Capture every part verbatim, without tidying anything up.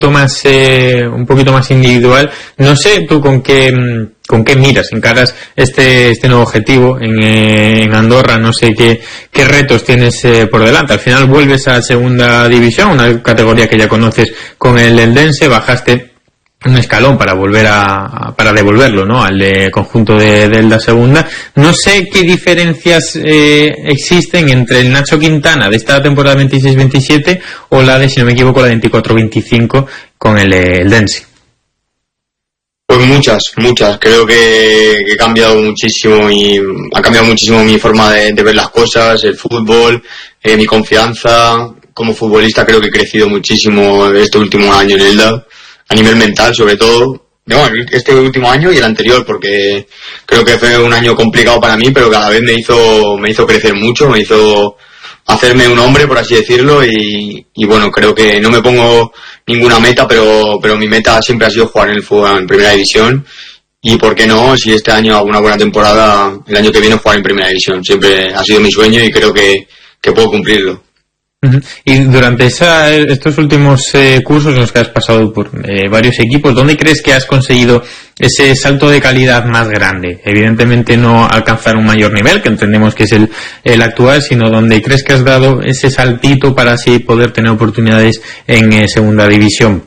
más eh, un poquito más individual. No sé tú con qué con qué miras, encaras este este nuevo objetivo en, eh, en Andorra. No sé qué qué retos tienes eh, por delante. Al final vuelves a segunda división, una categoría que ya conoces con el Eldense, bajaste un escalón para volver a para devolverlo, ¿no?, al de conjunto de, de la segunda. No sé qué diferencias eh, existen entre el Nacho Quintana de esta temporada veintiséis veintisiete o la de, si no me equivoco, la veinticuatro veinticinco con el Eldense. Pues muchas, muchas. Creo que, que he cambiado muchísimo y ha cambiado muchísimo mi forma de, de ver las cosas, el fútbol, eh, mi confianza como futbolista. Creo que he crecido muchísimo este último año en Elda, a nivel mental sobre todo. No, este último año y el anterior, porque creo que fue un año complicado para mí, pero cada vez me hizo me hizo crecer mucho, me hizo hacerme un hombre, por así decirlo, y, y bueno, creo que no me pongo ninguna meta, pero pero mi meta siempre ha sido jugar en el fútbol en primera división, y por qué no, si este año hago una buena temporada, el año que viene jugar en primera división. Siempre ha sido mi sueño y creo que, que puedo cumplirlo. Y durante esa, estos últimos eh, cursos en los que has pasado por eh, varios equipos, ¿dónde crees que has conseguido ese salto de calidad más grande? Evidentemente no alcanzar un mayor nivel, que entendemos que es el, el actual, sino donde crees que has dado ese saltito para así poder tener oportunidades en eh, segunda división.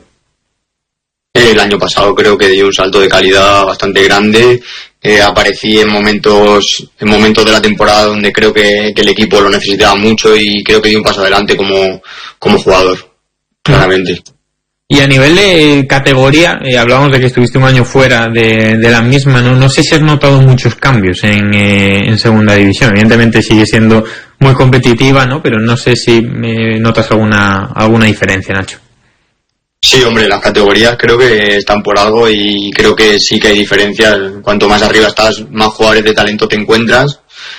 El año pasado creo que di un salto de calidad bastante grande. Eh, aparecí en momentos en momentos de la temporada donde creo que, que el equipo lo necesitaba mucho, y creo que di un paso adelante como, como jugador, claramente. Y a nivel de categoría, eh, hablábamos de que estuviste un año fuera de, de la misma, ¿no? No sé si has notado muchos cambios en, eh, en segunda división. Evidentemente sigue siendo muy competitiva, ¿no? Pero no sé si eh, notas alguna alguna diferencia, Nacho. Sí, hombre, las categorías creo que están por algo, y creo que sí que hay diferencias. Cuanto más arriba estás, más jugadores de talento te encuentras,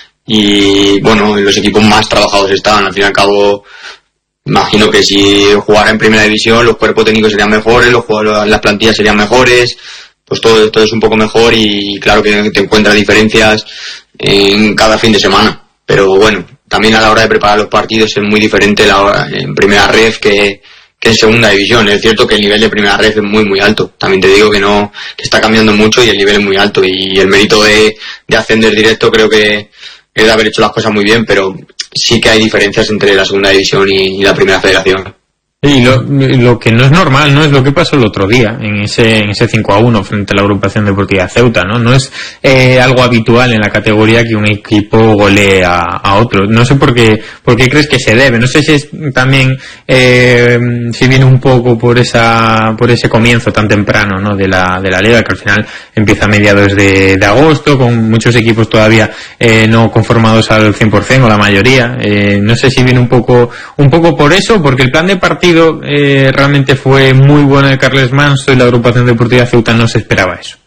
y bueno, los equipos más trabajados están. Al fin y al cabo, imagino que si jugara en primera división, los cuerpos técnicos serían mejores, los jugadores, las plantillas serían mejores, pues todo, todo es un poco mejor, y claro que te encuentras diferencias en cada fin de semana. Pero bueno, también a la hora de preparar los partidos es muy diferente la hora, en primera ref que que en segunda división. Es cierto que el nivel de primera red es muy muy alto, también te digo que no, que está cambiando mucho y el nivel es muy alto, y el mérito de, de ascender directo creo que es de haber hecho las cosas muy bien, pero sí que hay diferencias entre la segunda división y, y la primera federación. Y lo, lo que no es normal, ¿no?, es lo que pasó el otro día en ese en ese cinco a uno frente a la Agrupación Deportiva Ceuta, ¿no? No es eh, algo habitual en la categoría que un equipo golee a, a otro. No sé por qué por qué crees que se debe. No sé si es también eh, si viene un poco por esa por ese comienzo tan temprano, ¿no?, de la de la liga, que al final empieza a mediados de, de agosto, con muchos equipos todavía eh, no conformados al cien por ciento o la mayoría. Eh, no sé si viene un poco un poco por eso, porque el plan de partido Eh, realmente fue muy bueno de Carles Manso, y la Agrupación Deportiva Ceuta no se esperaba eso.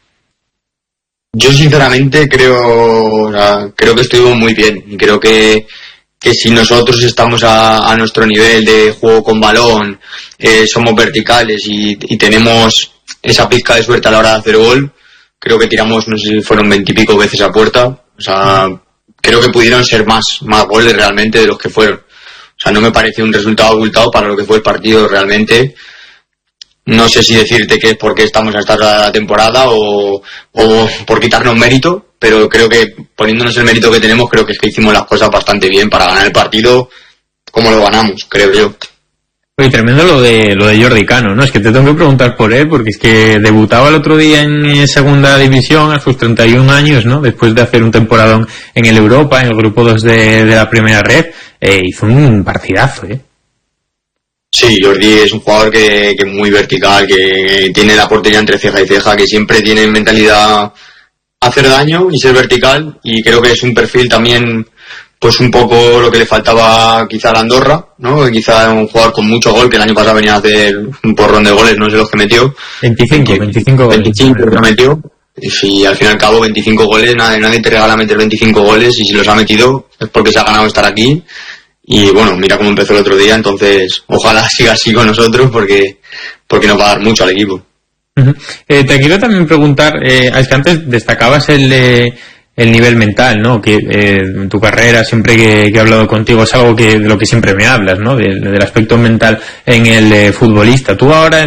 Yo sinceramente creo o sea, creo que estuvimos muy bien, y creo que, que si nosotros estamos a, a nuestro nivel de juego con balón, eh, somos verticales y, y tenemos esa pizca de suerte a la hora de hacer gol, creo que tiramos, no sé si fueron veintipico veces a puerta. O sea, creo que pudieron ser más, más goles realmente de los que fueron. O sea, no me parece un resultado abultado para lo que fue el partido realmente. No sé si decirte que es porque estamos a esta hora de la temporada o, o por quitarnos mérito, pero creo que poniéndonos el mérito que tenemos, creo que es que hicimos las cosas bastante bien para ganar el partido como lo ganamos, creo yo. Oye, tremendo lo de lo de Jordi Cano, ¿no? Es que te tengo que preguntar por él, porque es que debutaba el otro día en segunda división a sus treinta y un años, ¿no? Después de hacer un temporadón en el Europa, en el grupo dos de, de la primera red, eh, hizo un partidazo, ¿eh? Sí, Jordi es un jugador que, que es muy vertical, que tiene la portería entre ceja y ceja, que siempre tiene mentalidad hacer daño y ser vertical, y creo que es un perfil también, pues un poco lo que le faltaba quizá a la Andorra, ¿no? Quizá un jugador con mucho gol, que el año pasado venía a hacer un porrón de goles, no sé los que metió. veinticinco, veinticinco goles. veinticinco que metió. Y si al fin y al cabo veinticinco goles, nadie, nadie te regala meter veinticinco goles, y si los ha metido es porque se ha ganado estar aquí. Y bueno, mira cómo empezó el otro día, entonces ojalá siga así con nosotros, porque porque nos va a dar mucho al equipo. Uh-huh. Eh, te quiero también preguntar, eh, es que antes destacabas el eh, el nivel mental, ¿no? Que eh, en tu carrera, siempre que, que he hablado contigo, es algo que de lo que siempre me hablas, ¿no? De, del aspecto mental en el eh, futbolista. Tú ahora